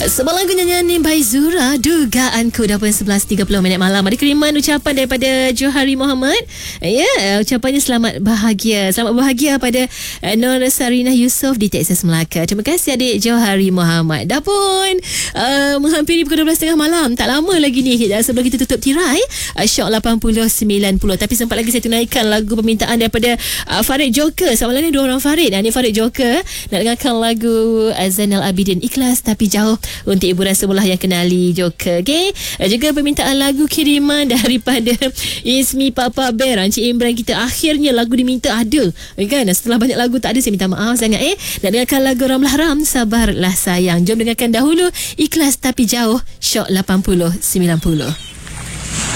Sebuah lagu nyanyian by Zura, Dugaanku. Dah pun 11.30 malam. Ada kiriman ucapan daripada Johari Muhammad. Ya, ucapannya selamat bahagia. Selamat bahagia pada Nur Sarinah Yusof di Texas, Melaka. Terima kasih adik Johari Muhammad. Dah pun menghampiri pukul 12.30 malam. Tak lama lagi ni sebelum kita tutup tirai Shock 80-90. Tapi sempat lagi saya tunaikan lagu permintaan daripada Farid Joker. Sama ni dua orang Farid. Ni Farid Joker nak dengarkan lagu Zainal Abidin, Ikhlas Tapi Jauh, untuk ibu rasa bola yang kenali Joker. Okay? Juga permintaan lagu kiriman daripada Ismi Papa Bear. Encik Imran kita, akhirnya lagu diminta ada, kan? Setelah banyak lagu tak ada, saya minta maaf sangat. Nak dengarkan lagu Ramlah Ram, Sabarlah Sayang. Jom dengarkan dahulu Ikhlas Tapi Jauh, Shock 80-90.